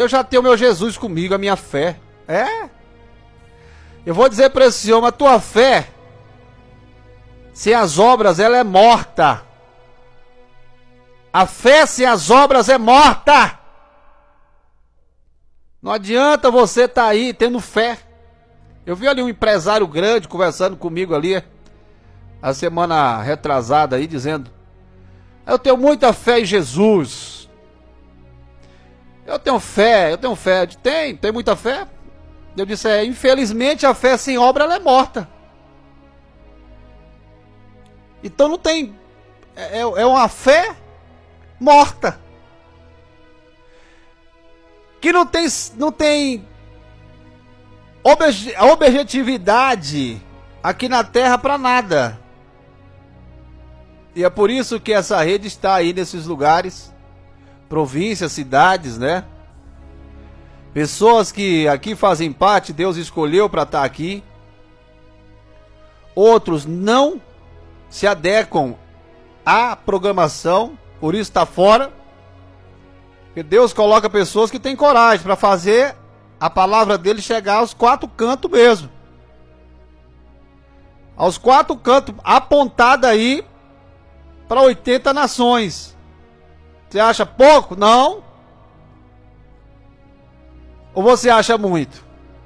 eu já tenho o meu Jesus comigo, a minha fé. Eu vou dizer para esse homem, a tua fé, sem as obras, ela é morta. A fé sem as obras é morta. Não adianta você estar aí tendo fé. Eu vi ali um empresário grande conversando comigo ali, a semana retrasada aí, dizendo: eu tenho muita fé em Jesus. Eu tenho fé. Tem muita fé? Eu disse: infelizmente a fé sem obra ela é morta. Então não tem, é uma fé morta. Que não tem objetividade aqui na terra para nada. E é por isso que essa rede está aí nesses lugares, províncias, cidades, né? Pessoas que aqui fazem parte, Deus escolheu para estar aqui. Outros não se adequam à programação, por isso está fora. Porque Deus coloca pessoas que têm coragem para fazer a palavra dele chegar aos quatro cantos mesmo. Aos quatro cantos, apontada aí para 80 nações. Você acha pouco? Não. Ou você acha muito?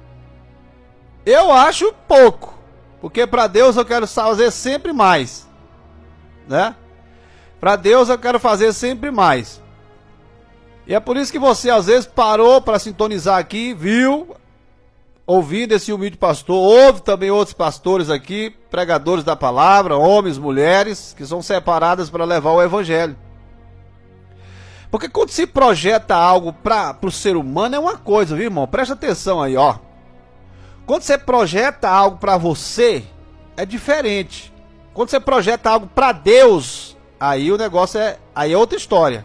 Eu acho pouco. Porque para Deus eu quero fazer sempre mais. Né? Para Deus eu quero fazer sempre mais. E é por isso que você às vezes parou para sintonizar aqui, viu, ouvindo esse humilde pastor. Houve também outros pastores aqui, pregadores da palavra, homens, mulheres, que são separadas para levar o evangelho. Porque quando se projeta algo para o ser humano é uma coisa, viu, irmão? Presta atenção aí, ó. Quando você projeta algo para você, é diferente. Quando você projeta algo para Deus, aí o negócio aí é outra história.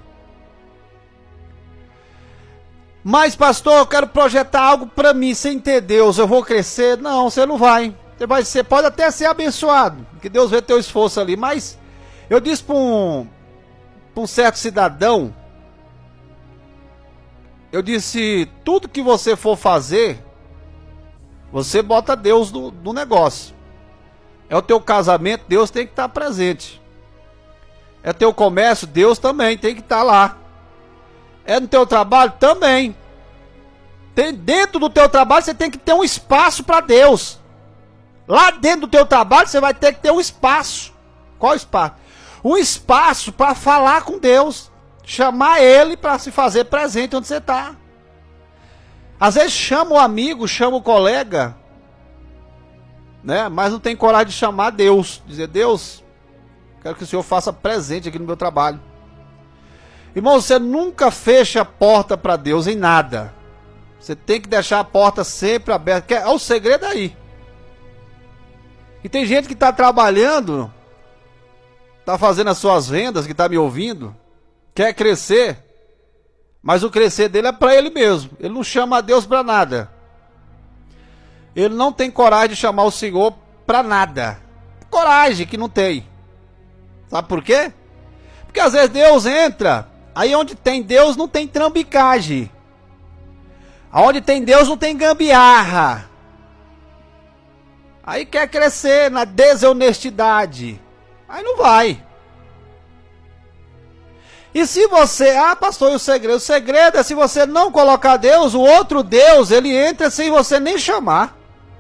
Mas, pastor, eu quero projetar algo para mim, sem ter Deus, eu vou crescer? Não, você não vai. Você pode até ser abençoado, que Deus vê teu esforço ali. Mas eu disse para um certo cidadão, eu disse: tudo que você for fazer, você bota Deus no negócio. É o teu casamento, Deus tem que estar presente. É teu comércio, Deus também tem que estar lá. É no teu trabalho também. Dentro do teu trabalho você tem que ter um espaço para Deus. Lá dentro do teu trabalho você vai ter que ter um espaço. Qual espaço? Um espaço para falar com Deus. Chamar Ele para se fazer presente onde você está. Às vezes chama o amigo, chama o colega, né? Mas não tem coragem de chamar Deus. Dizer: Deus, quero que o Senhor faça presente aqui no meu trabalho. Irmão, você nunca fecha a porta para Deus em nada. Você tem que deixar a porta sempre aberta. O segredo aí. E tem gente que está trabalhando, está fazendo as suas vendas, que está me ouvindo, quer crescer, mas o crescer dele é para ele mesmo. Ele não chama a Deus para nada. Ele não tem coragem de chamar o Senhor para nada. Coragem que não tem. Sabe por quê? Porque às vezes Deus entra. Aí onde tem Deus não tem trambicagem. Aonde tem Deus não tem gambiarra. Aí quer crescer na desonestidade. Aí não vai. E se você... pastor, e o segredo? O segredo é se você não colocar Deus, o outro Deus, ele entra sem você nem chamar.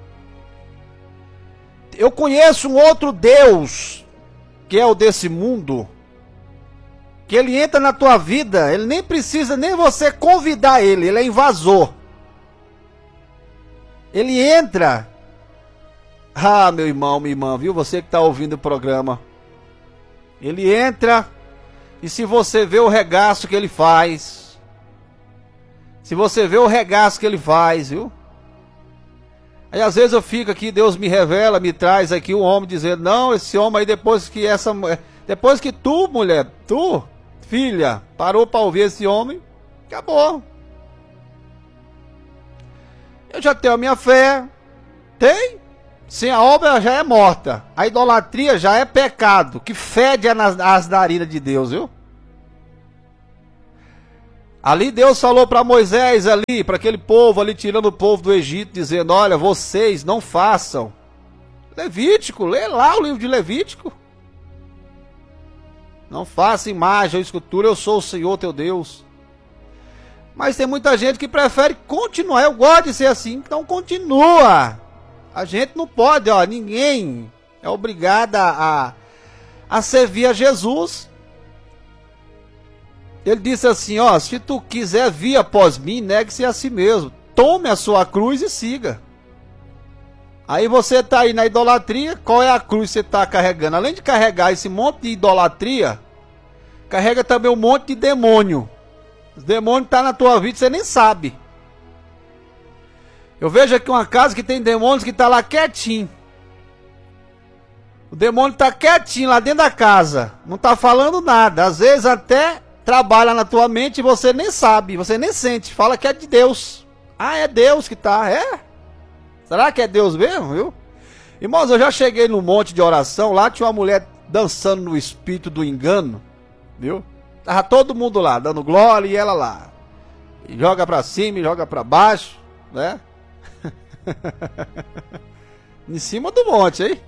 Eu conheço um outro Deus, que é o desse mundo, que ele entra na tua vida, ele nem precisa nem você convidar ele é invasor. Ele entra. Meu irmão, minha irmã, viu? Você que está ouvindo o programa. Ele entra, e se você vê o regaço que ele faz, viu? Aí às vezes eu fico aqui, Deus me revela, me traz aqui um homem dizendo: não, esse homem aí depois que tu, mulher, filha, parou para ouvir esse homem, acabou. Eu já tenho a minha fé. Tem. Sem a obra já é morta. A idolatria já é pecado, que fede as narinas de Deus, viu? Ali Deus falou para Moisés ali, para aquele povo ali, tirando o povo do Egito, dizendo, olha, vocês não façam. Levítico, lê lá o livro de Levítico. Não faça imagem ou escultura, eu sou o Senhor teu Deus. Mas tem muita gente que prefere continuar, eu gosto de ser assim, então continua. A gente não pode, ó, ninguém é obrigado a servir a Jesus. Ele disse assim, ó, se tu quiser vir após mim, negue-se a si mesmo. Tome a sua cruz e siga. Aí você está aí na idolatria, qual é a cruz que você está carregando? Além de carregar esse monte de idolatria, carrega também um monte de demônio. Os demônios estão na tua vida e você nem sabe. Eu vejo aqui uma casa que tem demônios que está lá quietinho. O demônio está quietinho lá dentro da casa, não está falando nada. Às vezes até trabalha na tua mente e você nem sabe, você nem sente. Fala que é de Deus. Ah, é Deus que está, é? Será que é Deus mesmo, viu? Irmãos, eu já cheguei num monte de oração, lá tinha uma mulher dançando no espírito do engano, viu? Tava todo mundo lá, dando glória e ela lá. E joga pra cima e joga pra baixo, né? Em cima do monte, hein?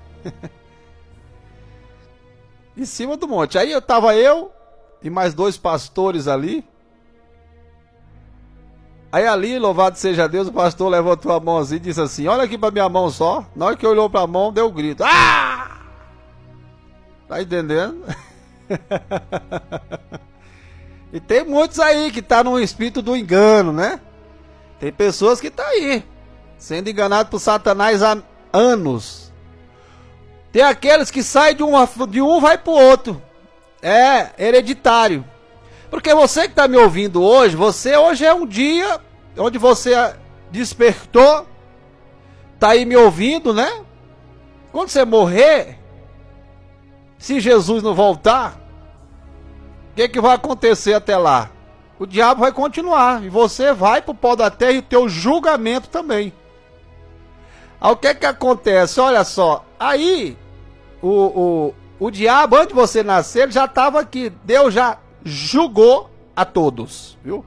Em cima do monte. Aí tava eu e mais 2 pastores ali. Aí ali, louvado seja Deus, o pastor levantou a mãozinha e disse assim, olha aqui pra minha mão só. Na hora que olhou pra mão, deu um grito. Ah! Tá entendendo? E tem muitos aí que tá no espírito do engano, né? Tem pessoas que tá aí, sendo enganado por Satanás há anos. Tem aqueles que saem de um vai pro outro. É hereditário. Porque você que está me ouvindo hoje, hoje é um dia onde você despertou, está aí me ouvindo, né? Quando você morrer, se Jesus não voltar, o que vai acontecer até lá? O diabo vai continuar e você vai para o pó da terra e o teu julgamento também. Aí o que acontece? Olha só, aí o diabo, antes de você nascer, ele já estava aqui, Deus já julgou a todos, viu?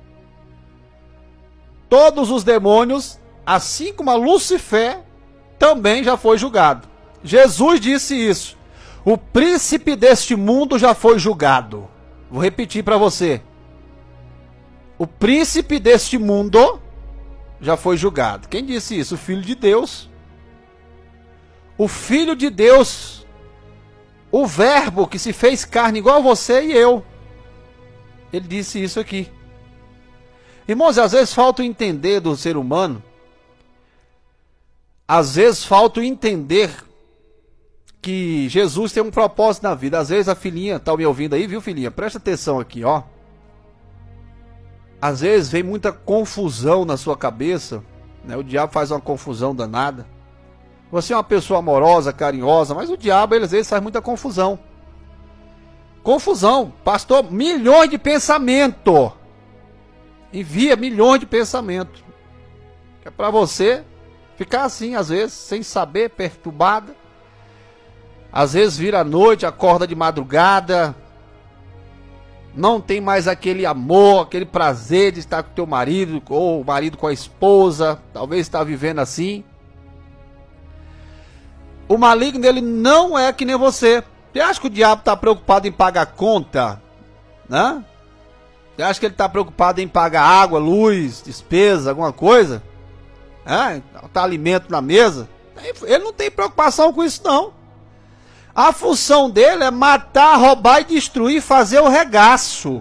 Todos os demônios, assim como a Lucifer, também já foi julgado. Jesus disse isso. O príncipe deste mundo já foi julgado. Vou repetir para você. O príncipe deste mundo já foi julgado. Quem disse isso? O Filho de Deus. O Filho de Deus. O Verbo que se fez carne igual a você e eu. Ele disse isso aqui. Irmãos, às vezes falta o entender do ser humano. Às vezes falta o entender que Jesus tem um propósito na vida. Às vezes a filhinha tá me ouvindo aí, viu, filhinha? Presta atenção aqui, ó. Às vezes vem muita confusão na sua cabeça, né? O diabo faz uma confusão danada. Você é uma pessoa amorosa, carinhosa, mas o diabo, ele, às vezes, faz muita confusão. Confusão. Pastor, milhões de pensamentos. Envia milhões de pensamentos. Que é para você ficar assim, às vezes, sem saber, perturbada. Às vezes vira à noite, acorda de madrugada. Não tem mais aquele amor, aquele prazer de estar com o teu marido, ou o marido com a esposa. Talvez está vivendo assim. O maligno dele não é que nem você. Você acha que o diabo está preocupado em pagar conta? Né? Você acha que ele está preocupado em pagar água, luz, despesa, alguma coisa? Tá alimento na mesa? Ele não tem preocupação com isso, não. A função dele é matar, roubar e destruir, fazer o regaço.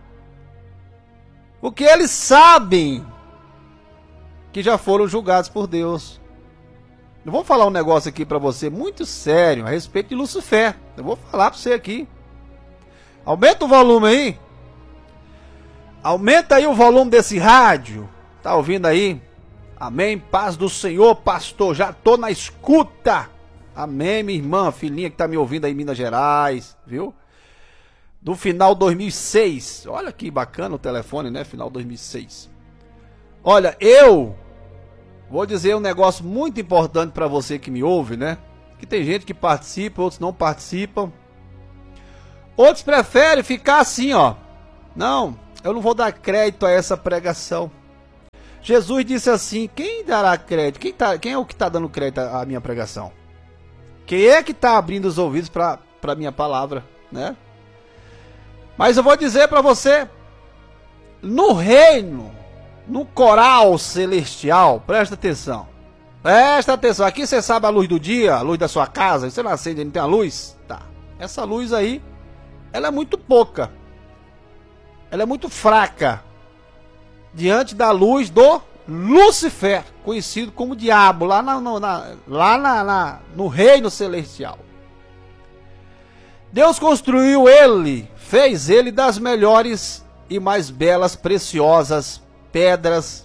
Porque eles sabem que já foram julgados por Deus. Eu vou falar um negócio aqui para você muito sério a respeito de Lucifer. Eu vou falar para você aqui. Aumenta o volume aí. Aumenta aí o volume desse rádio. Tá ouvindo aí? Amém. Paz do Senhor, pastor. Já tô na escuta. Amém, minha irmã, filhinha que tá me ouvindo aí em Minas Gerais, viu? Do final 2006. Olha que bacana o telefone, né? Final 2006. Olha, eu vou dizer um negócio muito importante para você que me ouve, né? Que tem gente que participa, outros não participam. Outros preferem ficar assim, ó. Não, Eu não vou dar crédito a essa pregação. Jesus disse assim: quem dará crédito? Quem é o que está dando crédito à minha pregação? Quem é que está abrindo os ouvidos para a minha palavra, né? Mas eu vou dizer para você, no reino, no coral celestial, presta atenção. Presta atenção, aqui você sabe a luz do dia, a luz da sua casa, você não acende, não tem a luz? Tá. Essa luz aí, ela é muito pouca. Ela é muito fraca. Diante da luz do Lúcifer, conhecido como diabo, lá no reino celestial. Deus construiu ele, fez ele das melhores e mais belas, preciosas pedras.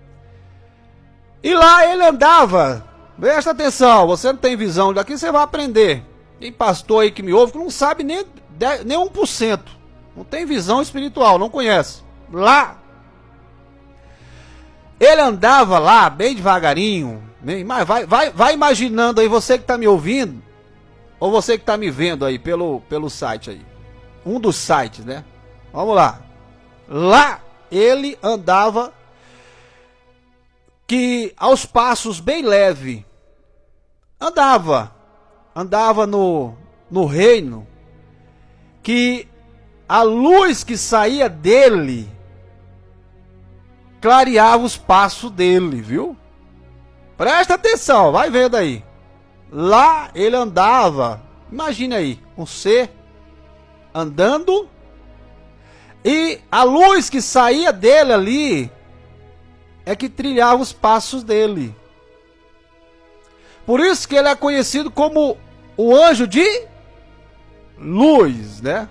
E lá ele andava. Presta atenção, você não tem visão daqui, você vai aprender. Tem pastor aí que me ouve que não sabe nem 1%. Não tem visão espiritual, não conhece. Lá. Ele andava lá, bem devagarinho. Mas vai imaginando aí, você que está me ouvindo, ou você que está me vendo aí pelo site aí. Um dos sites, né? Vamos lá. Lá ele andava que aos passos bem leve. Andava no reino que a luz que saía dele clareava os passos dele, viu? Presta atenção, vai vendo aí. Lá ele andava, imagine aí, um ser andando e a luz que saía dele ali é que trilhava os passos dele. Por isso que ele é conhecido como o anjo de luz, né?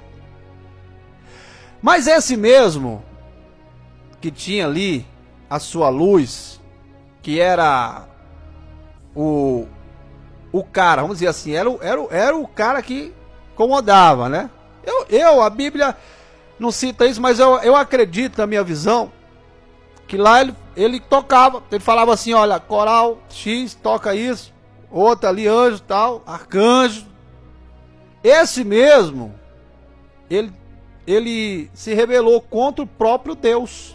Mas esse mesmo que tinha ali a sua luz, que era o cara, vamos dizer assim, era o cara que incomodava, né? A Bíblia não cita isso, mas eu acredito, na minha visão, que lá ele tocava, ele falava assim: olha, coral X toca isso, outra ali anjo tal, arcanjo. Esse mesmo, ele se rebelou contra o próprio Deus.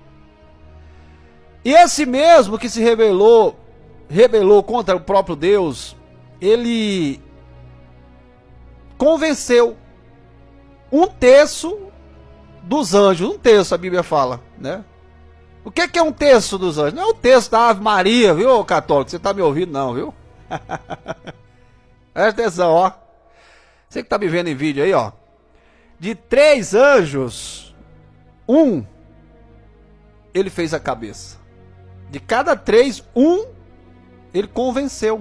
E esse mesmo que se rebelou contra o próprio Deus, ele convenceu um terço dos anjos. Um terço, a Bíblia fala, né? O que é um terço dos anjos? Não é o terço da Ave Maria, viu, católico? Você tá me ouvindo não, viu? Presta atenção, ó. Você que tá me vendo em vídeo aí, ó. De 3 anjos, ele fez a cabeça. De cada 3, ele convenceu.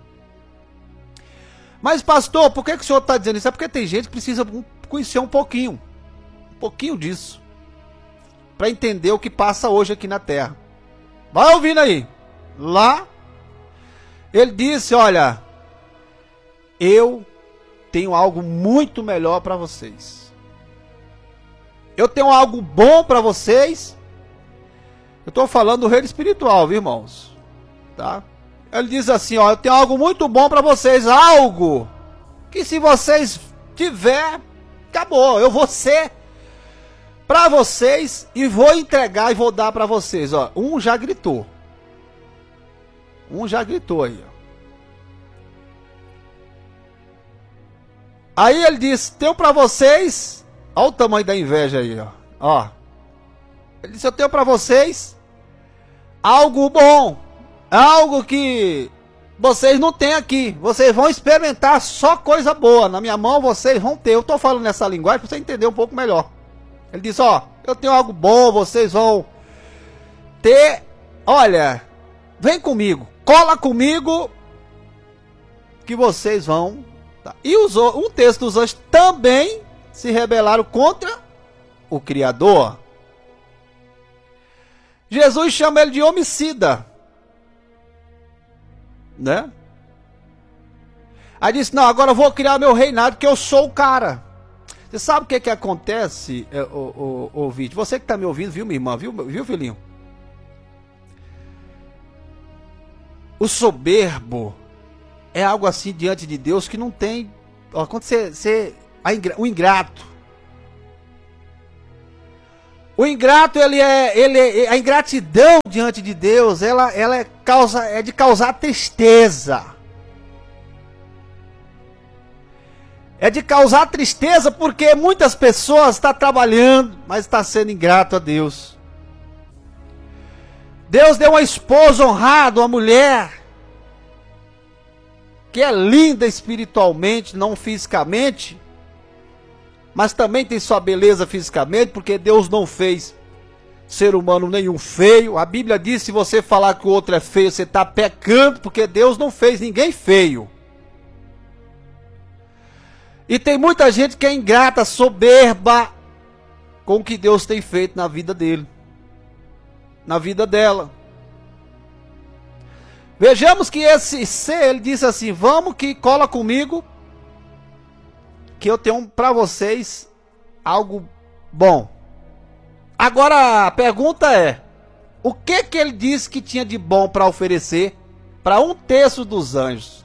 Mas pastor, por que o senhor está dizendo isso? É porque tem gente que precisa conhecer um pouquinho disso, para entender o que passa hoje aqui na Terra. Vai ouvindo aí. Lá, ele disse: olha, eu tenho algo muito melhor para vocês. Eu tenho algo bom para vocês. Eu estou falando do reino espiritual, viu, irmãos? Tá? Ele diz assim: ó, eu tenho algo muito bom para vocês. Algo que se vocês tiver, acabou. Eu vou ser para vocês e vou entregar e vou dar para vocês. Ó, já gritou. Já gritou aí, ó. Aí ele disse: tenho para vocês. Olha o tamanho da inveja aí, ó. Ele disse: eu tenho para vocês algo bom, algo que vocês não têm aqui. Vocês vão experimentar só coisa boa. Na minha mão vocês vão ter. Eu estou falando nessa linguagem para você entender um pouco melhor. Ele disse: ó, eu tenho algo bom, vocês vão ter. Olha, vem comigo, cola comigo, que vocês vão. Tá. E um terço dos anjos também se rebelaram contra o Criador. Jesus chama ele de homicida, né? Aí disse: não, agora eu vou criar meu reinado, que eu sou o cara. Você sabe o que acontece, ouvinte? Você que está me ouvindo, viu, minha irmã? Viu, filhinho? O soberbo é algo assim diante de Deus que não tem. Ó, quando o ingrato, O ingrato, a ingratidão diante de Deus, ela é de causar tristeza. É de causar tristeza porque muitas pessoas estão trabalhando, mas está sendo ingrato a Deus. Deus deu uma esposa honrada, uma mulher que é linda espiritualmente, não fisicamente, mas também tem sua beleza fisicamente, porque Deus não fez ser humano nenhum feio. A Bíblia diz: se você falar que o outro é feio, você está pecando, porque Deus não fez ninguém feio. E tem muita gente que é ingrata, soberba com o que Deus tem feito na vida dele, na vida dela. Vejamos que esse ser, ele disse assim: vamos que cola comigo, que eu tenho para vocês algo bom. Agora a pergunta é: o que ele disse que tinha de bom para oferecer para 1/3 dos anjos?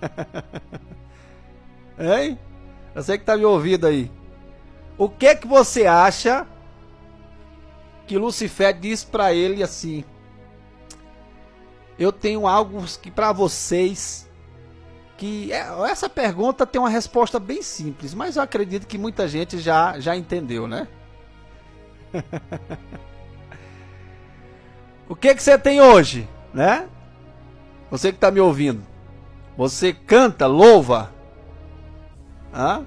Hein? Você que está me ouvindo aí. O que você acha que Lucifer disse para ele assim: eu tenho algo que para vocês, que essa pergunta tem uma resposta bem simples, mas eu acredito que muita gente já entendeu, né? O que você tem hoje, né? Você que está me ouvindo, você canta, louva, hã?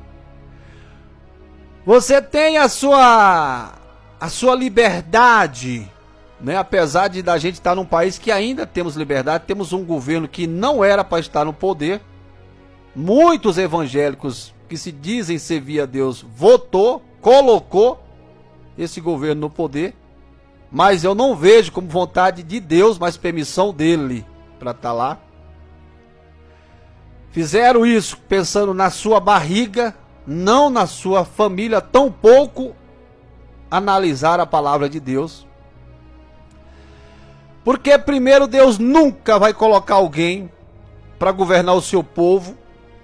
Você tem a sua liberdade, né? Apesar de da gente estar num país que ainda temos liberdade, temos um governo que não era para estar no poder. Muitos evangélicos que se dizem servir a Deus colocou esse governo no poder, mas eu não vejo como vontade de Deus, mas permissão dele para estar lá. Fizeram isso pensando na sua barriga, não na sua família, tampouco analisar a palavra de Deus. Porque primeiro, Deus nunca vai colocar alguém para governar o seu povo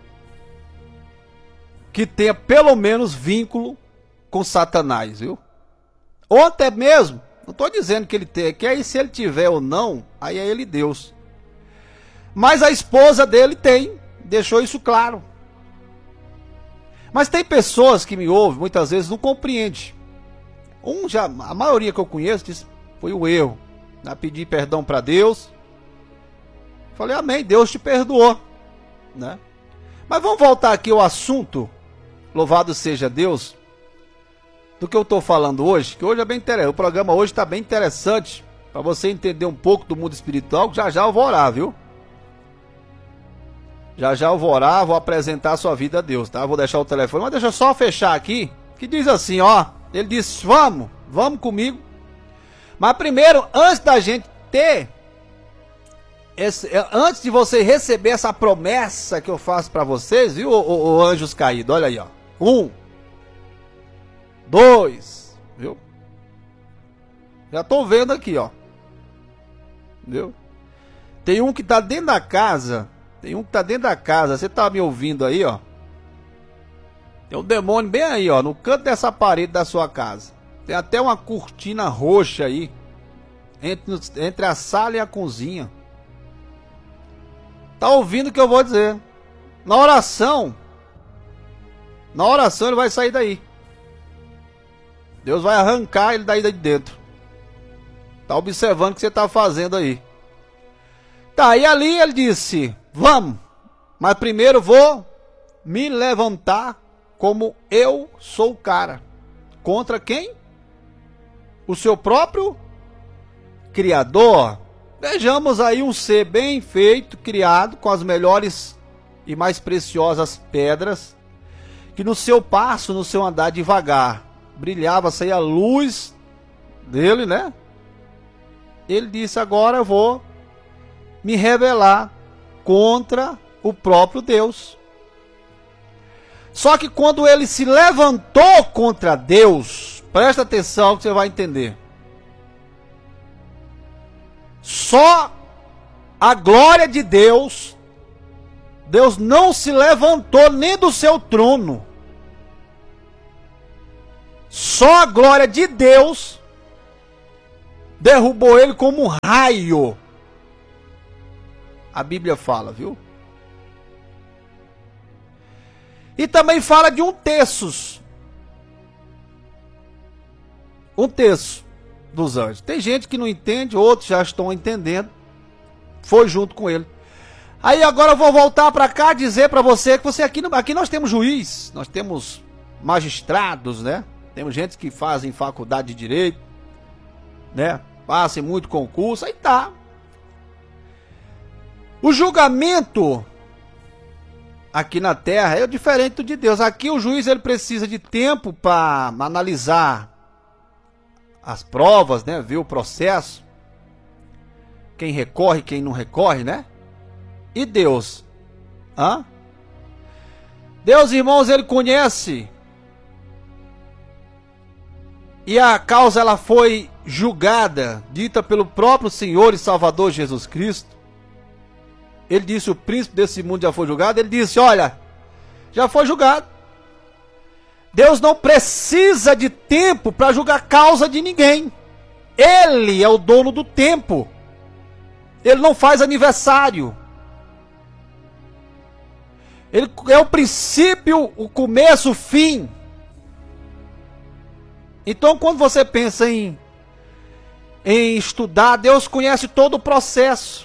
que tenha pelo menos vínculo com Satanás, viu? Ou até mesmo, não estou dizendo que ele tem, que aí se ele tiver ou não, aí é ele Deus. Mas a esposa dele tem, deixou isso claro. Mas tem pessoas que me ouvem, muitas vezes não compreende. A maioria que eu conheço diz: foi um erro. Pedi perdão para Deus. Falei: amém, Deus te perdoou, né? Mas vamos voltar aqui ao assunto, louvado seja Deus, do que eu estou falando hoje, que hoje é bem interessante. O programa hoje está bem interessante, para você entender um pouco do mundo espiritual. Já eu vou orar, viu? Já eu vou orar, vou apresentar a sua vida a Deus, tá? Vou deixar o telefone, mas deixa eu só fechar aqui, que diz assim, ó. Ele disse: vamos comigo. Mas primeiro, antes da gente ter antes de você receber essa promessa que eu faço para vocês, viu, ô anjos caídos, olha aí, ó. 1, 2, viu? Já tô vendo aqui, ó. Viu? Tem um que tá dentro da casa. Você tá me ouvindo aí, ó? Tem um demônio bem aí, ó, no canto dessa parede da sua casa. Tem até uma cortina roxa aí entre a sala e a cozinha. Tá ouvindo o que eu vou dizer? Na oração ele vai sair daí. Deus vai arrancar ele daí de dentro. Tá observando o que você tá fazendo aí. Tá, e ali ele disse: vamos, mas primeiro vou me levantar como eu sou o cara. Contra quem? O seu próprio Criador. Vejamos aí um ser bem feito, criado com as melhores e mais preciosas pedras, que no seu passo, no seu andar devagar, brilhava, saía a luz dele, né? Ele disse: agora eu vou me rebelar contra o próprio Deus. Só que quando ele se levantou contra Deus, presta atenção que você vai entender. Só a glória de Deus, Deus não se levantou nem do seu trono. Só a glória de Deus derrubou ele como um raio. A Bíblia fala, viu? E também fala de um terço. Um terço dos anjos. Tem gente que não entende, outros já estão entendendo. Foi junto com ele. Aí agora eu vou voltar para cá dizer para você que aqui nós temos juiz, nós temos magistrados, né? Temos gente que fazem faculdade de direito, né? Passem muito concurso, aí tá. O julgamento aqui na terra é diferente do de Deus. Aqui o juiz ele precisa de tempo para analisar as provas, né? Ver o processo. Quem recorre, quem não recorre, né? E Deus? Hã? Deus, irmãos, ele conhece. E a causa ela foi julgada, dita pelo próprio Senhor e Salvador Jesus Cristo. Ele disse, o príncipe desse mundo já foi julgado. Ele disse, olha, já foi julgado. Deus não precisa de tempo para julgar causa de ninguém. Ele é o dono do tempo. Ele não faz aniversário. Ele é o princípio, o começo, o fim. Então, quando você pensa em estudar, Deus conhece todo o processo.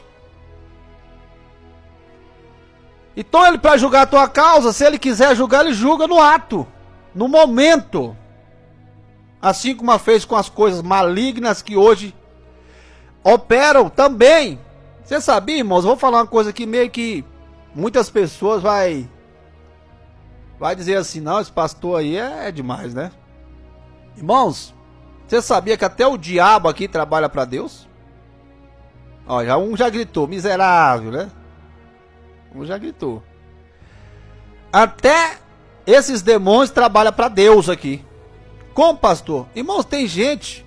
Então, ele para julgar a tua causa, se ele quiser julgar, ele julga no ato, no momento. Assim como fez com as coisas malignas que hoje operam também. Você sabia, irmãos? Eu vou falar uma coisa aqui meio que muitas pessoas vai dizer assim, não, esse pastor aí é demais, né? Irmãos, você sabia que até o diabo aqui trabalha para Deus? Ó, um já gritou, miserável, né? Um já gritou. Até esses demônios trabalham para Deus aqui. Como, pastor? Irmãos, tem gente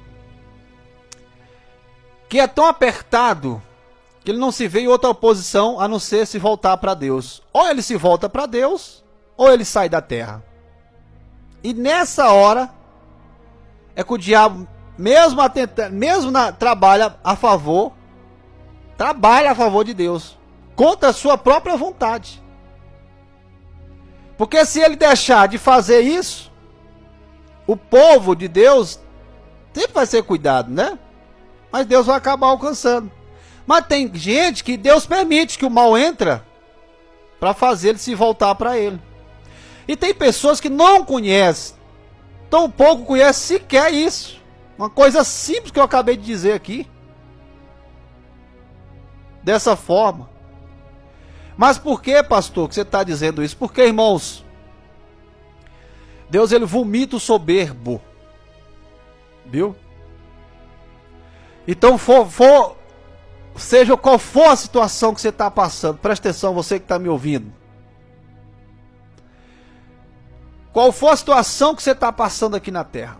que é tão apertado que ele não se vê em outra posição a não ser se voltar para Deus. Ou ele se volta para Deus, ou ele sai da terra. E nessa hora é que o diabo, trabalha a favor de Deus, contra a sua própria vontade. Porque se ele deixar de fazer isso, o povo de Deus sempre vai ser cuidado, né? Mas Deus vai acabar alcançando. Mas tem gente que Deus permite que o mal entra para fazer ele se voltar para ele. E tem pessoas que não conhecem, tão pouco conhecem sequer isso. Uma coisa simples que eu acabei de dizer aqui. Dessa forma. Mas por que, pastor, que você está dizendo isso? Porque, irmãos, Deus ele vomita o soberbo. Viu? Então, seja qual for a situação que você está passando, presta atenção, você que está me ouvindo. Qual for a situação que você está passando aqui na terra,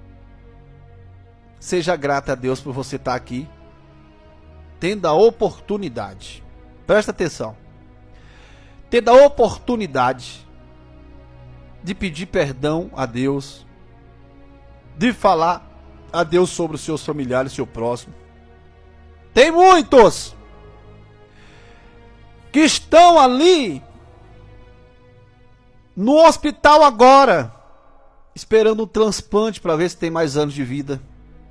seja grato a Deus por você estar aqui, tendo a oportunidade. Presta atenção. Tendo a oportunidade de pedir perdão a Deus, de falar a Deus sobre os seus familiares, seu próximo. Tem muitos que estão ali no hospital agora, esperando um transplante para ver se tem mais anos de vida.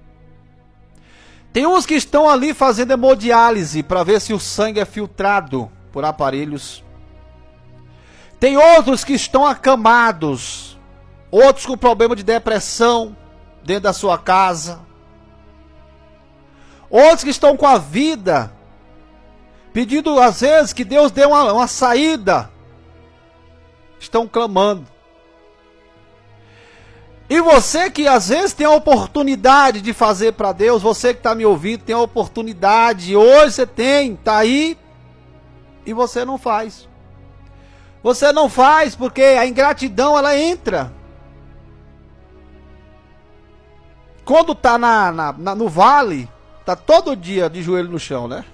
Tem uns que estão ali fazendo hemodiálise para ver se o sangue é filtrado por aparelhos. Tem outros que estão acamados, outros com problema de depressão dentro da sua casa. Outros que estão com a vida, pedindo às vezes que Deus dê uma saída. Estão clamando. E você que às vezes tem a oportunidade de fazer para Deus, você que está me ouvindo, tem a oportunidade, hoje você tem, está aí, e você não faz. Você não faz porque a ingratidão ela entra. Quando está no vale, está todo dia de joelho no chão, né?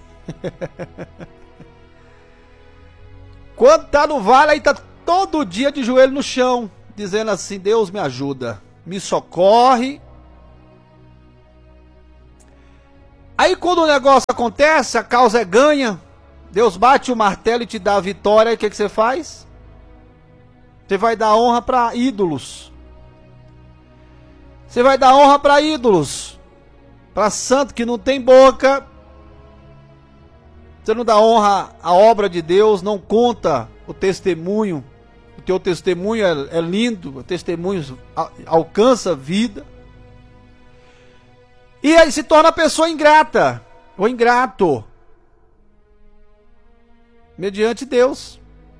Quando está no vale, aí está todo dia de joelho no chão, dizendo assim, Deus me ajuda, me socorre. Aí quando o negócio acontece, a causa é ganha, Deus bate o martelo e te dá a vitória, e o que você faz? Você vai dar honra para ídolos. Você vai dar honra para ídolos. Para santo que não tem boca. Você não dá honra à obra de Deus, não conta o testemunho. O teu testemunho é lindo, o testemunho alcança vida. E aí se torna a pessoa ingrata, ou ingrato, mediante Deus.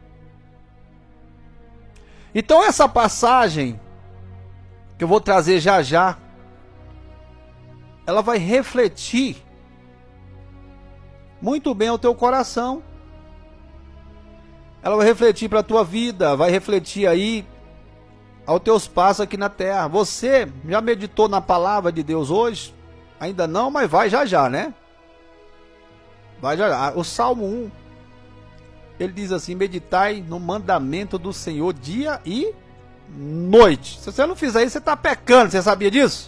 Então essa passagem, que eu vou trazer já já, ela vai refletir muito bem ao teu coração. Ela vai refletir para a tua vida, vai refletir aí aos teus passos aqui na terra. Você já meditou na palavra de Deus hoje? Ainda não, mas vai já já, né? Vai já já. O Salmo 1, ele diz assim: meditai no mandamento do Senhor dia e noite. Se você não fizer isso, você está pecando. Você sabia disso?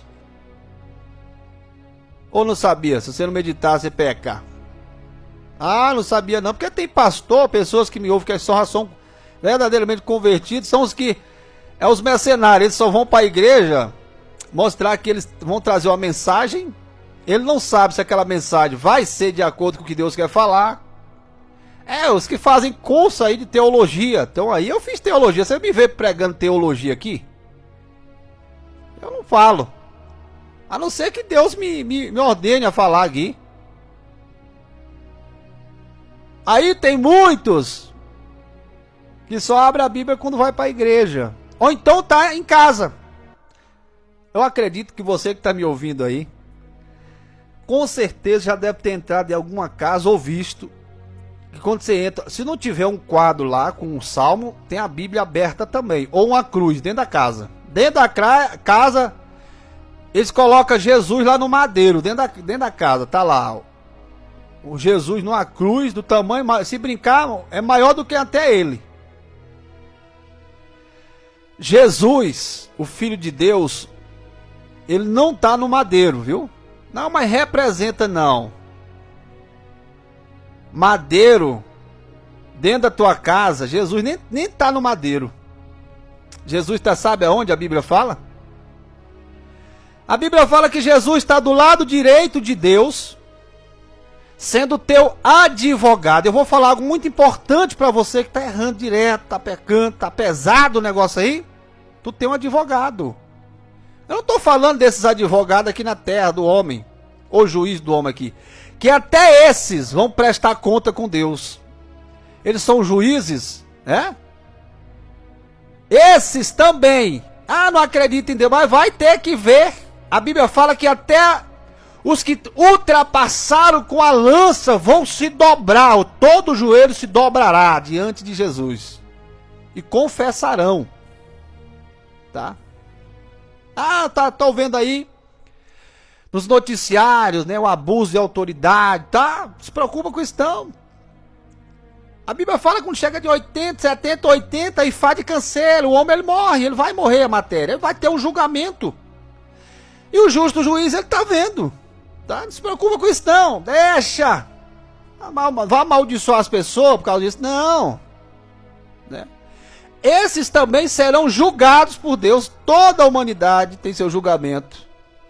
Ou não sabia? Se você não meditar, você peca. Ah, não sabia não, porque tem pastor, pessoas que me ouvem que são verdadeiramente convertidos, são os que, os mercenários, eles só vão para a igreja mostrar que eles vão trazer uma mensagem, ele não sabe se aquela mensagem vai ser de acordo com o que Deus quer falar. Os que fazem curso aí de teologia, então aí eu fiz teologia, você me vê pregando teologia aqui? Eu não falo, a não ser que Deus me ordene a falar aqui. Aí tem muitos que só abrem a Bíblia quando vai para a igreja. Ou então tá em casa. Eu acredito que você que está me ouvindo aí, com certeza já deve ter entrado em alguma casa ou visto que quando você entra, se não tiver um quadro lá com um salmo, tem a Bíblia aberta também. Ou uma cruz dentro da casa. Dentro da casa, eles colocam Jesus lá no madeiro, dentro da casa, tá lá, o Jesus numa cruz do tamanho, se brincar, é maior do que até ele. Jesus, o Filho de Deus, ele não está no madeiro, viu? Não, mas representa não. Madeiro, dentro da tua casa, Jesus nem está no madeiro. Jesus está, sabe aonde a Bíblia fala? A Bíblia fala que Jesus está do lado direito de Deus, sendo teu advogado. Eu vou falar algo muito importante para você que está errando direto, está pecando, está pesado o negócio aí. Tu tem um advogado. Eu não estou falando desses advogados aqui na terra do homem, ou juiz do homem aqui, que até esses vão prestar conta com Deus. Eles são juízes, né? Esses também. Ah, não acredito em Deus, mas vai ter que ver. A Bíblia fala que até os que ultrapassaram com a lança vão se dobrar, todo joelho se dobrará diante de Jesus e confessarão, tá? Ah, tô vendo aí nos noticiários, né, o abuso de autoridade, tá? Se preocupa com isso não. A Bíblia fala que quando chega de 80, 70, 80 e faz de câncer, o homem ele morre, ele vai morrer a matéria, ele vai ter um julgamento. E o justo juiz ele tá vendo. Tá? Não se preocupa com isso não, deixa. Vai amaldiçoar as pessoas por causa disso, não, né? Esses também serão julgados por Deus. Toda a humanidade tem seu julgamento.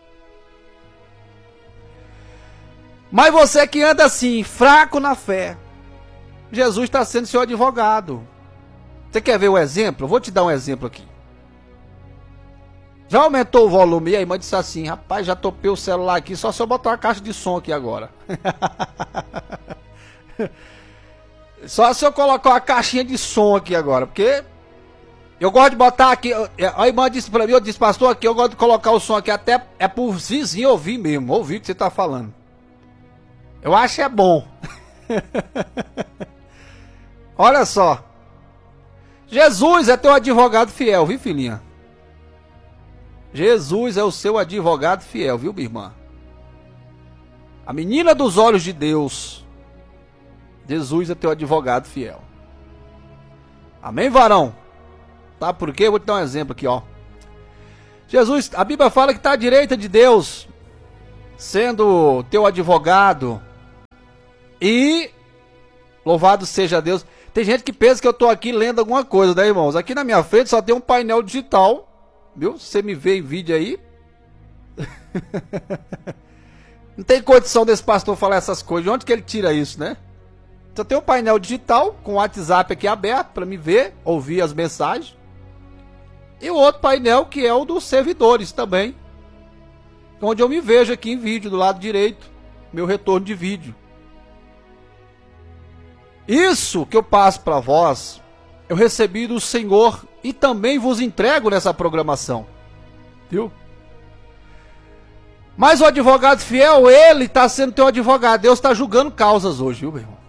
Mas você que anda assim, fraco na fé, Jesus está sendo seu advogado. Você quer ver o exemplo? Eu vou te dar um exemplo aqui. Já aumentou o volume? E a irmã disse assim: rapaz, já topei o celular aqui, só se eu botar uma caixa de som aqui agora. Só se eu colocar uma caixinha de som aqui agora, porque eu gosto de botar aqui. A irmã disse pra mim, eu disse: pastor, aqui eu gosto de colocar o som aqui, até é pro vizinho ouvir mesmo, ouvir o que você tá falando. Eu acho é bom. Olha só, Jesus é teu advogado fiel, viu, filhinha? Jesus é o seu advogado fiel, viu, minha irmã? A menina dos olhos de Deus. Jesus é teu advogado fiel. Amém, varão? Tá, por quê? Eu vou te dar um exemplo aqui, ó. Jesus, a Bíblia fala que está à direita de Deus. sendo teu advogado. E louvado seja Deus. Tem gente que pensa que eu estou aqui lendo alguma coisa, né, irmãos? Aqui na minha frente só tem um painel digital, viu? Se você me vê em vídeo aí. Não tem condição desse pastor falar essas coisas. De onde que ele tira isso, né? Só tem um painel digital com o WhatsApp aqui aberto para me ver, ouvir as mensagens. E o outro painel que é o dos servidores também, onde eu me vejo aqui em vídeo, do lado direito, meu retorno de vídeo. Isso que eu passo para vós, eu recebi do Senhor e também vos entrego nessa programação. Viu? Mas o advogado fiel, ele está sendo teu advogado. Deus está julgando causas hoje, viu, meu irmão?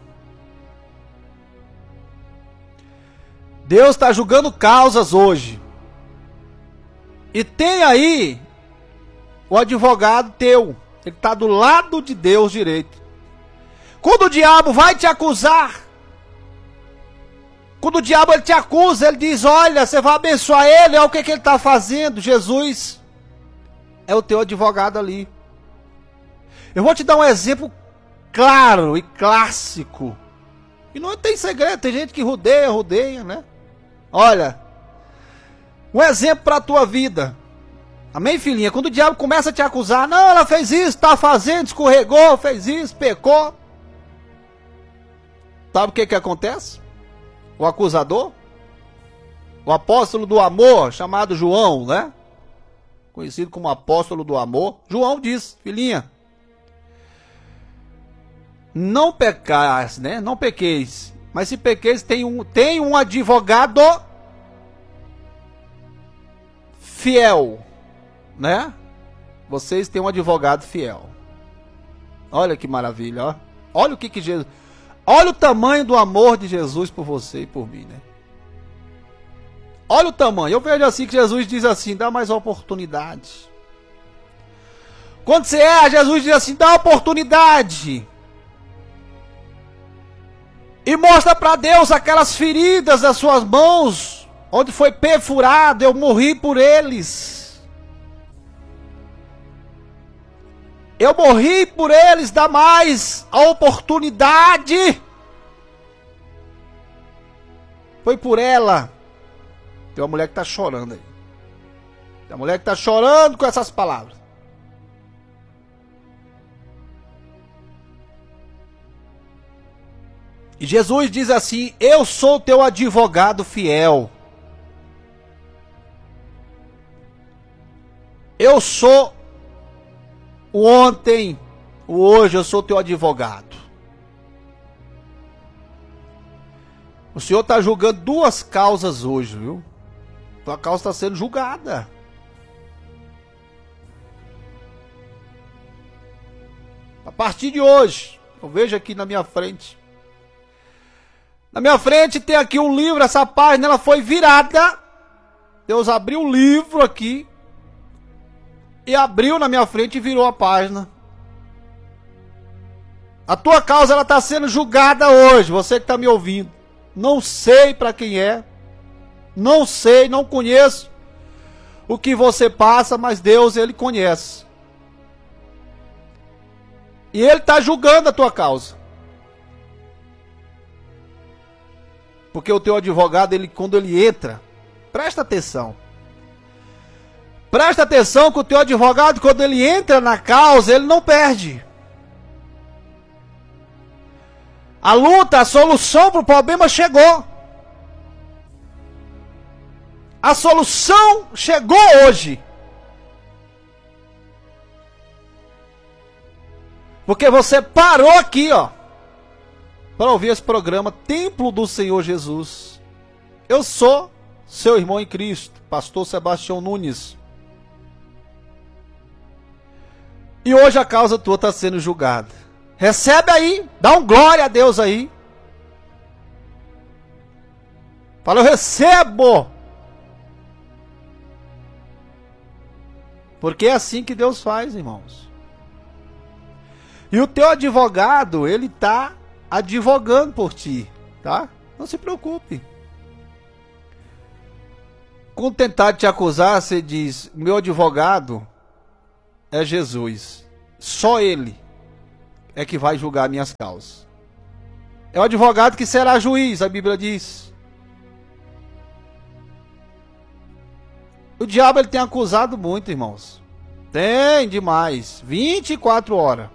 Deus está julgando causas hoje. E tem aí o advogado teu. Ele está do lado de Deus direito. Quando o diabo vai te acusar, quando o diabo ele te acusa, ele diz, olha, você vai abençoar ele, olha o que ele está fazendo. Jesus é o teu advogado ali. Eu vou te dar um exemplo claro e clássico. E não tem segredo, tem gente que rodeia, né? Olha, um exemplo para a tua vida. Amém, filhinha? Quando o diabo começa a te acusar, não, ela fez isso, está fazendo, escorregou, fez isso, pecou. Sabe o que acontece? O acusador, o apóstolo do amor, chamado João, né? Conhecido como apóstolo do amor. João diz, filhinha, não pecais, né? Não pequeis. Mas se pequeis, tem um advogado fiel, né? Vocês têm um advogado fiel. Olha que maravilha, ó. Olha o que Jesus... Olha o tamanho do amor de Jesus por você e por mim, né? Olha o tamanho. Eu vejo assim que Jesus diz assim, dá mais oportunidade. Quando você erra, Jesus diz assim, dá oportunidade. E mostra para Deus aquelas feridas das suas mãos, onde foi perfurado, eu morri por eles. Eu morri por eles, dá mais a oportunidade. Foi por ela. Tem uma mulher que está chorando aí. Tem uma mulher que está chorando com essas palavras. E Jesus diz assim, eu sou teu advogado fiel. Eu sou o ontem, o hoje, eu sou teu advogado. O Senhor está julgando duas causas hoje, viu? Tua causa está sendo julgada. A partir de hoje, eu vejo aqui na minha frente. Na minha frente tem aqui um livro, essa página ela foi virada. Deus abriu o livro aqui. E abriu na minha frente e virou a página. A tua causa ela está sendo julgada hoje, você que está me ouvindo. Não sei para quem é. Não sei, não conheço o que você passa, mas Deus, Ele conhece. E Ele está julgando a tua causa. Porque o teu advogado, quando ele entra, presta atenção. Presta atenção que o teu advogado, quando ele entra na causa, ele não perde. A luta, a solução para o problema chegou. A solução chegou hoje. Porque você parou aqui, ó, para ouvir esse programa Templo do Senhor Jesus. Eu sou seu irmão em Cristo, pastor Sebastião Nunes. E hoje a causa tua está sendo julgada. Recebe aí, dá um glória a Deus aí. Fala, eu recebo. Porque é assim que Deus faz, irmãos. E o teu advogado, ele está advogando por ti, tá? Não se preocupe. Quando tentar te acusar, você diz, meu advogado é Jesus. só Ele é que vai julgar minhas causas. É o advogado que será juiz, a Bíblia diz. O diabo ele tem acusado muito, irmãos. Tem demais. 24 horas.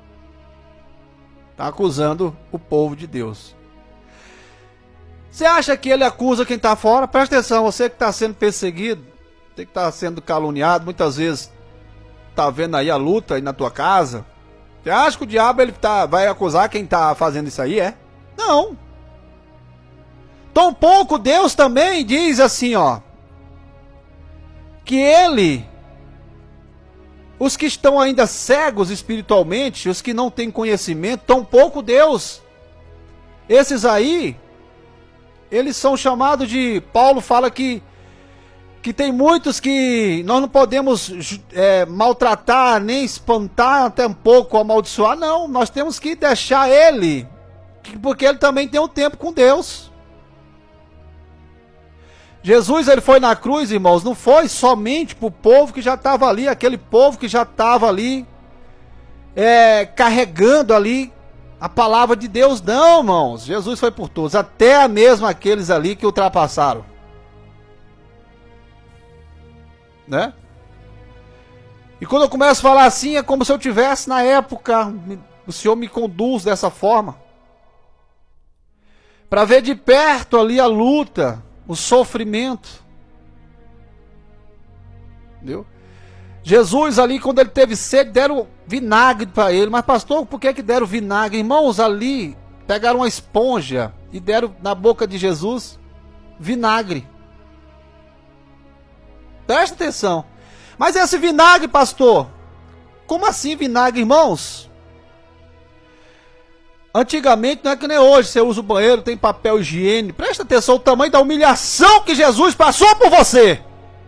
Está acusando o povo de Deus. Você acha que ele acusa quem está fora? Presta atenção, você que está sendo perseguido, você que está sendo caluniado, muitas vezes está vendo aí a luta aí na tua casa. Você acha que o diabo ele vai acusar quem está fazendo isso aí, é? Não. Tampouco Deus também diz assim, ó, que ele, os que estão ainda cegos espiritualmente, os que não têm conhecimento, tampouco Deus, esses aí, eles são chamados de, Paulo fala que tem muitos que nós não podemos maltratar, nem espantar, até um pouco amaldiçoar, não, nós temos que deixar ele, porque ele também tem um tempo com Deus. Jesus ele foi na cruz, irmãos, não foi somente para o povo que já estava ali, aquele povo que já estava ali, carregando ali a palavra de Deus, não, irmãos. Jesus foi por todos, até mesmo aqueles ali que ultrapassaram, né? E quando eu começo a falar assim, é como se eu tivesse na época, o Senhor me conduz dessa forma, para ver de perto ali a luta, o sofrimento, entendeu? Jesus ali, quando ele teve sede, deram vinagre para ele. Mas pastor, por que deram vinagre? Irmãos, ali pegaram uma esponja e deram na boca de Jesus vinagre. Presta atenção. Mas esse vinagre, pastor, como assim vinagre, irmãos? Antigamente não é que nem hoje, você usa o banheiro, tem papel higiênico. Presta atenção o tamanho da humilhação que Jesus passou por você.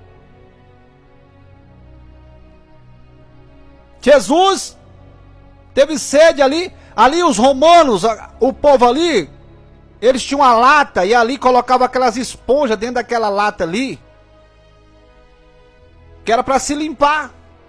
Jesus teve sede ali os romanos, o povo ali, eles tinham uma lata e ali colocava aquelas esponjas dentro daquela lata ali, que era para se limpar.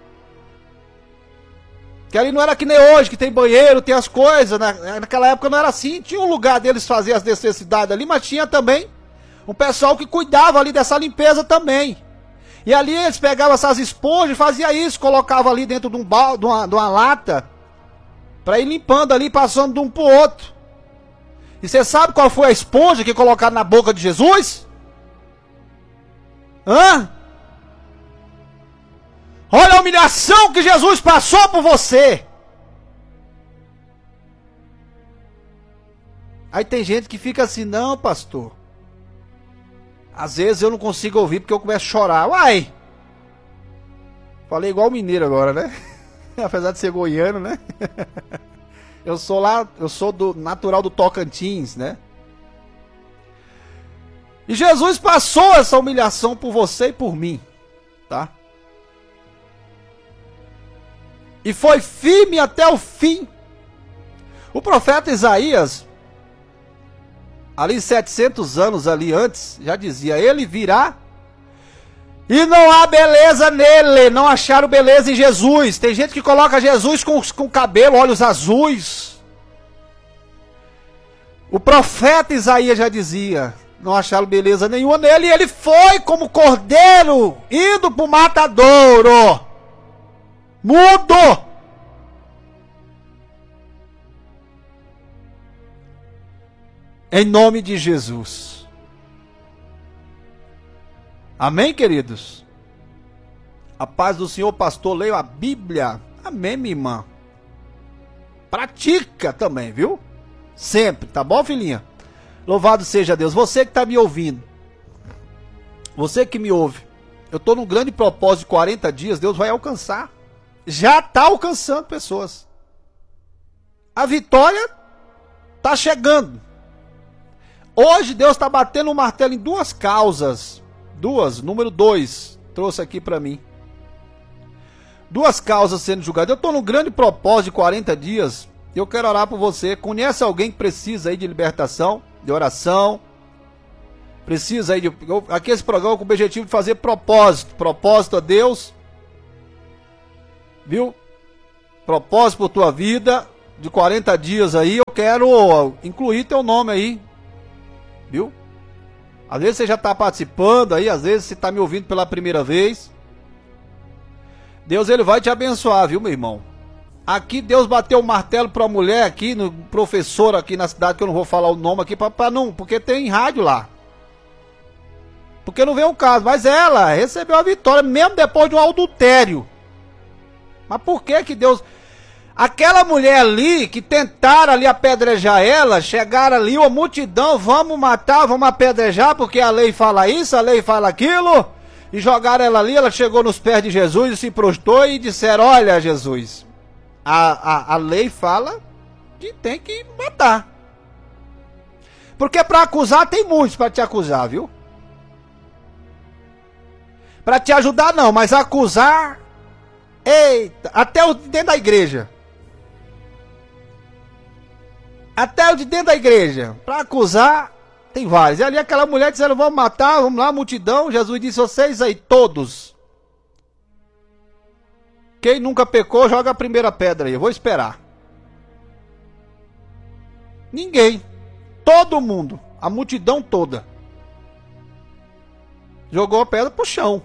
Que ali não era que nem hoje, que tem banheiro, tem as coisas, naquela época não era assim, tinha um lugar deles fazer as necessidades ali, mas tinha também um pessoal que cuidava ali dessa limpeza também. E ali eles pegavam essas esponjas, faziam isso, colocavam ali dentro de uma lata, para ir limpando ali, passando de um para o outro. E você sabe qual foi a esponja que colocaram na boca de Jesus? Hã? Olha a humilhação que Jesus passou por você. Aí tem gente que fica assim, não, pastor. Às vezes eu não consigo ouvir porque eu começo a chorar. Uai! Falei igual mineiro agora, né? Apesar de ser goiano, né? Eu sou do natural do Tocantins, né? E Jesus passou essa humilhação por você e por mim, tá? E foi firme até o fim. O profeta Isaías, ali 700 anos ali antes, já dizia, ele virá e não há beleza nele, não acharam beleza em Jesus. Tem gente que coloca Jesus com cabelo, olhos azuis. O profeta Isaías já dizia, não acharam beleza nenhuma nele, e ele foi como cordeiro, indo para o matadouro, mudo. Em nome de Jesus. Amém, queridos? A paz do Senhor, pastor, leio a Bíblia. Amém, minha irmã. Pratica também, viu? Sempre, tá bom, filhinha? Louvado seja Deus. Você que está me ouvindo, você que me ouve, eu estou num grande propósito de 40 dias, Deus vai alcançar. Já está alcançando pessoas. A vitória está chegando. Hoje Deus está batendo um martelo em duas causas. Número 2, trouxe aqui para mim. Duas causas sendo julgadas. Eu estou num grande propósito de 40 dias. Eu quero orar por você. Conhece alguém que precisa aí de libertação, de oração? Precisa aí de... Aqui esse programa com o objetivo de fazer propósito. Propósito a Deus. Viu? propósito por tua vida, de 40 dias aí, eu quero incluir teu nome aí, viu? Às vezes você já está participando aí, às vezes você está me ouvindo pela primeira vez. Deus, ele vai te abençoar, viu, meu irmão? Aqui Deus bateu o martelo para a mulher aqui, no professor aqui na cidade, que eu não vou falar o nome aqui, porque tem rádio lá. Porque não vem o caso, mas ela recebeu a vitória, mesmo depois de um adultério. Mas por que Deus... Aquela mulher ali, que tentaram ali apedrejar ela, chegaram ali, uma multidão, vamos matar, vamos apedrejar, porque a lei fala isso, a lei fala aquilo, e jogaram ela ali, ela chegou nos pés de Jesus e se prostrou e disseram, olha Jesus, a lei fala que tem que matar. Porque para acusar tem muitos para te acusar, viu? Para te ajudar não, mas acusar, eita, até o dentro da igreja. Até o de dentro da igreja, para acusar, tem vários. E ali aquela mulher disseram, vamos matar, vamos lá, multidão. Jesus disse, vocês aí, todos. Quem nunca pecou, joga a primeira pedra aí, eu vou esperar. Ninguém. Todo mundo, a multidão toda, jogou a pedra pro chão.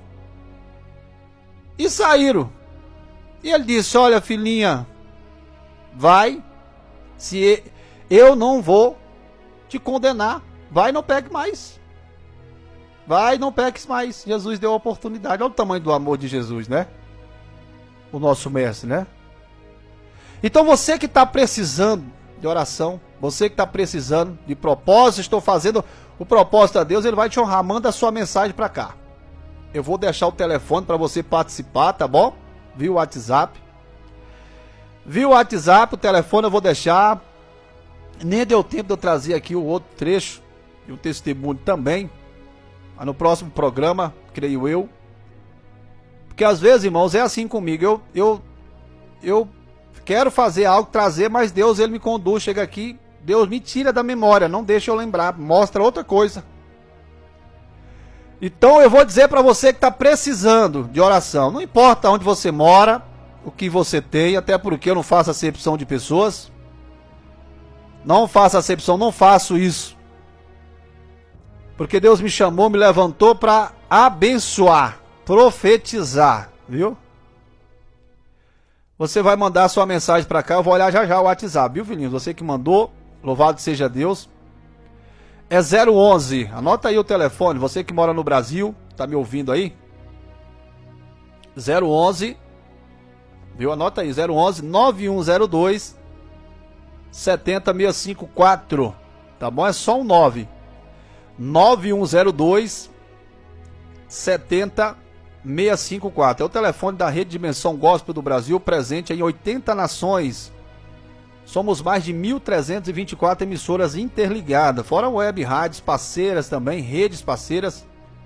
E saíram. E ele disse, olha filhinha, vai, se eu não vou te condenar, vai, não peque mais. Vai, não peques mais. Jesus deu a oportunidade. Olha o tamanho do amor de Jesus, né? O nosso mestre, né? Então você que está precisando de oração, você que está precisando de propósito, estou fazendo o propósito a Deus, ele vai te honrar. Manda a sua mensagem para cá. Eu vou deixar o telefone para você participar, tá bom? Via o WhatsApp. Via o WhatsApp, o telefone eu vou deixar. Nem deu tempo de eu trazer aqui o outro trecho e o testemunho também. Mas no próximo programa, creio eu. Porque às vezes, irmãos, é assim comigo. Eu quero fazer algo, trazer, mas Deus, ele me conduz, chega aqui, Deus me tira da memória, não deixa eu lembrar, mostra outra coisa. Então eu vou dizer para você que está precisando de oração, não importa onde você mora, o que você tem, até porque eu não faço acepção de pessoas. Não faço acepção, não faço isso. Porque Deus me chamou, me levantou para abençoar, profetizar, viu? Você vai mandar sua mensagem para cá, eu vou olhar já já o WhatsApp, viu, filhinho? Você que mandou, louvado seja Deus. É 011, anota aí o telefone, você que mora no Brasil, tá me ouvindo aí? 011, viu? Anota aí, 011 9102 70654, tá bom? É só um 9 9102 70654. É o telefone da Rede Dimensão Gospel do Brasil, presente em 80 nações. Somos mais de 1.324 emissoras interligadas, fora web rádios parceiras também, redes parceiras.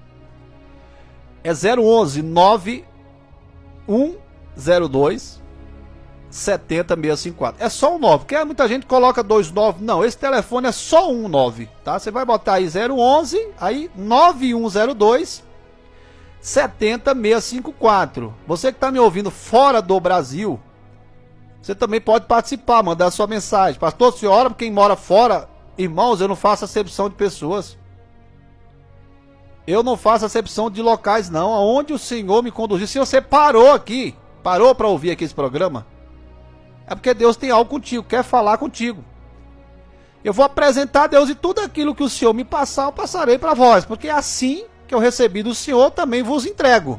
É 011 9102 70654. É só um 9, porque muita gente coloca 29. Não, esse telefone é só um 9, tá? Você vai botar aí 011, aí 9102 70654. Você que está me ouvindo fora do Brasil, você também pode participar, mandar sua mensagem. Pastor, senhora, quem mora fora, irmãos, eu não faço acepção de pessoas. Eu não faço acepção de locais, não. Aonde o Senhor me conduziu. Se você parou aqui, parou para ouvir aqui esse programa, é porque Deus tem algo contigo, quer falar contigo. Eu vou apresentar a Deus e tudo aquilo que o Senhor me passar, eu passarei para vós. Porque é assim que eu recebi do Senhor, também vos entrego.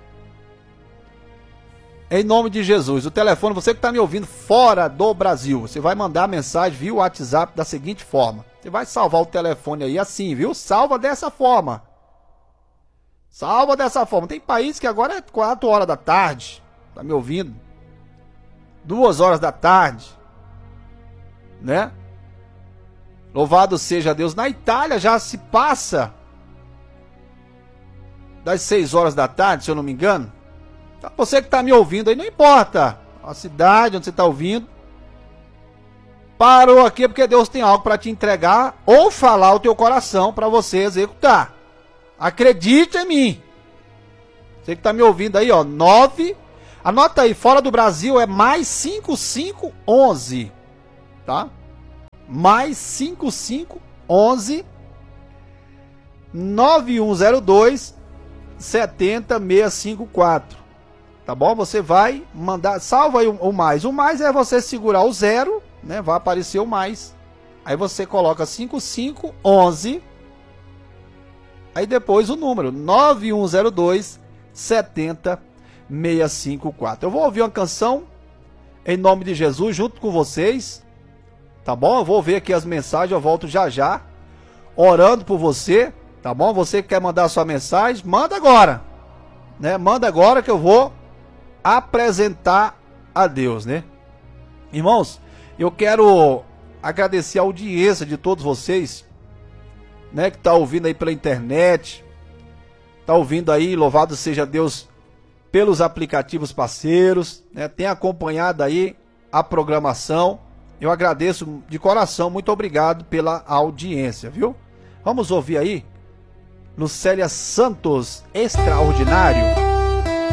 Em nome de Jesus. O telefone, você que está me ouvindo fora do Brasil, você vai mandar mensagem via WhatsApp da seguinte forma. Você vai salvar o telefone aí assim, viu? Salva dessa forma. Salva dessa forma. Tem país que agora é 4 horas da tarde. Tá me ouvindo? 2 horas da tarde. Né? Louvado seja Deus. Na Itália já se passa das 6 horas da tarde, se eu não me engano. Então, você que está me ouvindo aí, não importa a cidade onde você está ouvindo. Parou aqui porque Deus tem algo para te entregar ou falar ao teu coração para você executar. Acredite em mim. Você que está me ouvindo aí, ó, Anota aí, fora do Brasil é mais 5511, tá? Mais 5511 9102 70654. Tá bom? Você vai mandar, salva aí o mais. O mais é você segurar o 0, né? Vai aparecer o mais. Aí você coloca 5511. Aí depois o número 9102 70654. Eu vou ouvir uma canção em nome de Jesus junto com vocês. Tá bom? Eu vou ver aqui as mensagens, eu volto já já orando por você, tá bom? Você que quer mandar sua mensagem, manda agora, né? Manda agora que eu vou apresentar a Deus, né? Irmãos, eu quero agradecer a audiência de todos vocês, né, que tá ouvindo aí pela internet, tá ouvindo aí, louvado seja Deus pelos aplicativos parceiros, né? Tem acompanhado aí a programação. Eu agradeço de coração, muito obrigado pela audiência, viu? Vamos ouvir aí Lucélia Santos, Extraordinário.